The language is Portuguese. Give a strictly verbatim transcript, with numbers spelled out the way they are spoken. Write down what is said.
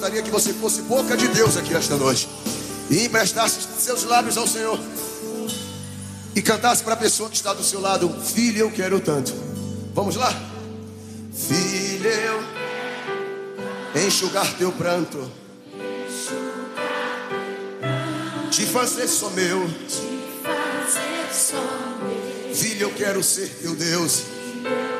Gostaria que você fosse boca de Deus aqui esta noite e emprestasse seus lábios ao Senhor e cantasse para a pessoa que está do seu lado: filho, eu quero tanto. Vamos lá? Filho, eu enxugar teu pranto, te fazer só meu. Filho, eu quero ser teu Deus.